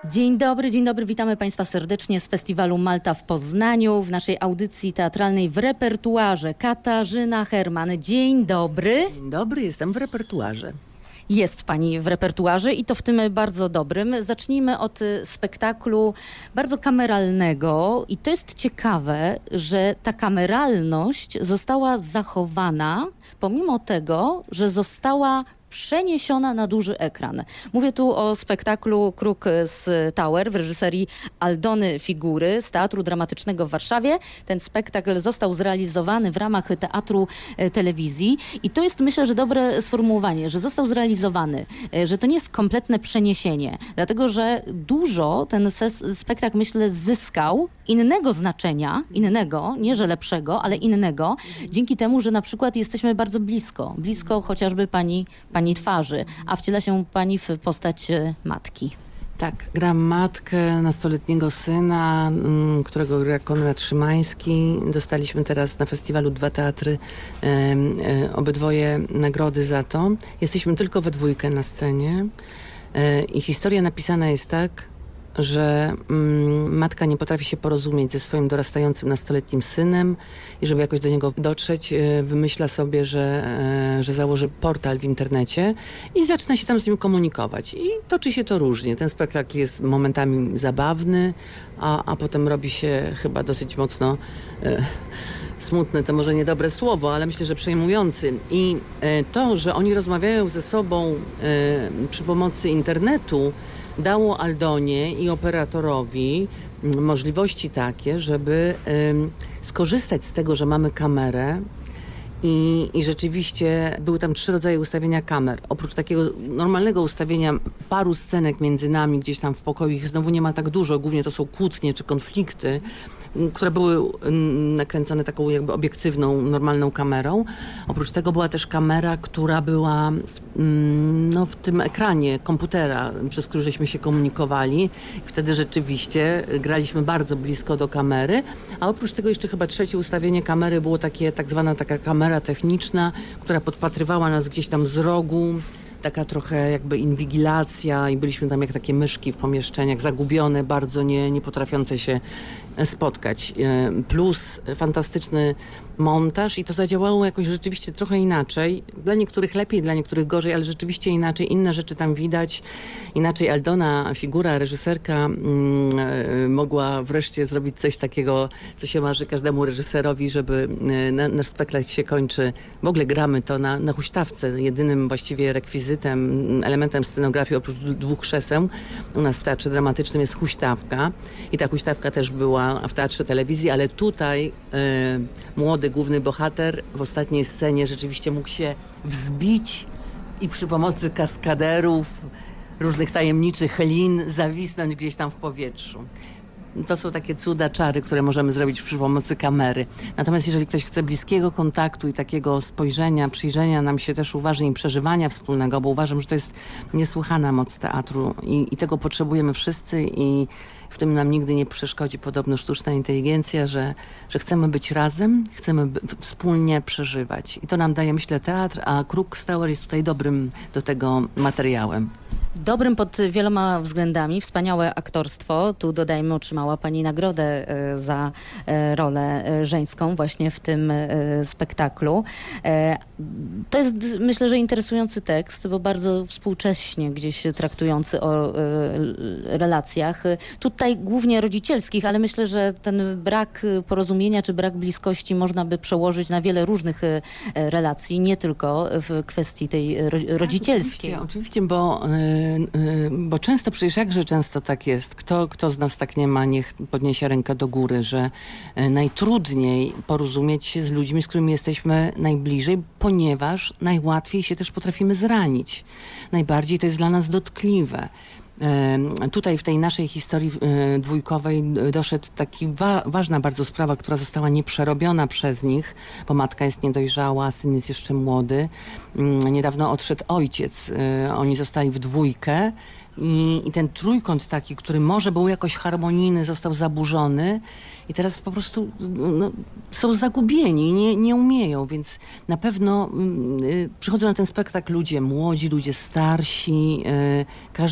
Dzień dobry, witamy Państwa serdecznie z Festiwalu Malta w Poznaniu. W naszej audycji teatralnej w repertuarze Katarzyna Herman. Dzień dobry. Dzień dobry, jestem w repertuarze. Jest Pani w repertuarze i to w tym bardzo dobrym. Zacznijmy od spektaklu bardzo kameralnego i to jest ciekawe, że ta kameralność została zachowana pomimo tego, że została przeniesiona na duży ekran. Mówię tu o spektaklu Kruk z Tower w reżyserii Aldony Figury z Teatru Dramatycznego w Warszawie. Ten spektakl został zrealizowany w ramach Teatru Telewizji i to jest, myślę, że dobre sformułowanie, że został zrealizowany, że to nie jest kompletne przeniesienie, dlatego że dużo ten spektakl, myślę, zyskał innego znaczenia, nie że lepszego, ale innego, dzięki temu, że na przykład jesteśmy bardzo blisko chociażby pani twarzy, a wciela się pani w postać matki. Tak, gram matkę nastoletniego syna, którego gra Konrad Szymański. Dostaliśmy teraz na festiwalu 2 teatry, obydwoje nagrody za to. Jesteśmy tylko we dwójkę na scenie i historia napisana jest tak, że matka nie potrafi się porozumieć ze swoim dorastającym nastoletnim synem i żeby jakoś do niego dotrzeć, wymyśla sobie, że założy portal w internecie i zaczyna się tam z nim komunikować. I toczy się to różnie. Ten spektakl jest momentami zabawny, a potem robi się chyba dosyć mocno smutny, to może niedobre słowo, ale myślę, że przejmujący. I to, że oni rozmawiają ze sobą przy pomocy internetu, dało Aldonie i operatorowi możliwości takie, żeby skorzystać z tego, że mamy kamerę i rzeczywiście były tam 3 rodzaje ustawienia kamer. Oprócz takiego normalnego ustawienia paru scenek między nami gdzieś tam w pokoju, ich znowu nie ma tak dużo, głównie to są kłótnie czy konflikty, które były nakręcone taką jakby obiektywną, normalną kamerą. Oprócz tego była też kamera, która była w tym ekranie komputera, przez który żeśmy się komunikowali. Wtedy rzeczywiście graliśmy bardzo blisko do kamery, a oprócz tego jeszcze chyba 3 ustawienie kamery było tak zwana taka kamera techniczna, która podpatrywała nas gdzieś tam z rogu. Taka trochę jakby inwigilacja i byliśmy tam jak takie myszki w pomieszczeniach, zagubione, bardzo nie potrafiące się spotkać. Plus fantastyczny montaż i to zadziałało jakoś rzeczywiście trochę inaczej. Dla niektórych lepiej, dla niektórych gorzej, ale rzeczywiście inaczej. Inne rzeczy tam widać. Inaczej Aldona Figura, reżyserka, mogła wreszcie zrobić coś takiego, co się marzy każdemu reżyserowi, żeby nasz spektakl się kończy. W ogóle gramy to na huśtawce. Jedynym właściwie rekwizytem, elementem scenografii oprócz 2 krzeseł u nas w Teatrze Dramatycznym jest huśtawka. I ta huśtawka też była w Teatrze Telewizji, ale tutaj młody główny bohater w ostatniej scenie rzeczywiście mógł się wzbić i przy pomocy kaskaderów, różnych tajemniczych lin zawisnąć gdzieś tam w powietrzu. To są takie cuda, czary, które możemy zrobić przy pomocy kamery. Natomiast jeżeli ktoś chce bliskiego kontaktu i takiego spojrzenia, przyjrzenia nam się też uważnie i przeżywania wspólnego, bo uważam, że to jest niesłychana moc teatru i tego potrzebujemy wszyscy i w tym nam nigdy nie przeszkodzi podobno sztuczna inteligencja, że chcemy być razem, chcemy wspólnie przeżywać. I to nam daje, myślę, teatr, a Kruk z Tower jest tutaj dobrym do tego materiałem. Dobrym pod wieloma względami, wspaniałe aktorstwo. Tu dodajmy, otrzymała pani nagrodę za rolę żeńską właśnie w tym spektaklu. To jest, myślę, że interesujący tekst, bo bardzo współcześnie gdzieś traktujący o relacjach. Tutaj głównie rodzicielskich, ale myślę, że ten brak porozumienia czy brak bliskości można by przełożyć na wiele różnych relacji, nie tylko w kwestii tej rodzicielskiej. Tak, oczywiście, bo często, przecież jakże często tak jest, kto z nas tak nie ma, niech podniesie rękę do góry, że najtrudniej porozumieć się z ludźmi, z którymi jesteśmy najbliżej, ponieważ najłatwiej się też potrafimy zranić. Najbardziej to jest dla nas dotkliwe. Tutaj w tej naszej historii dwójkowej doszedł taki ważna bardzo sprawa, która została nieprzerobiona przez nich, bo matka jest niedojrzała, syn jest jeszcze młody. Niedawno odszedł ojciec. Oni zostali w dwójkę i ten trójkąt taki, który może był jakoś harmonijny, został zaburzony i teraz po prostu są zagubieni, nie umieją, więc na pewno przychodzą na ten spektakl ludzie młodzi, ludzie starsi, każdy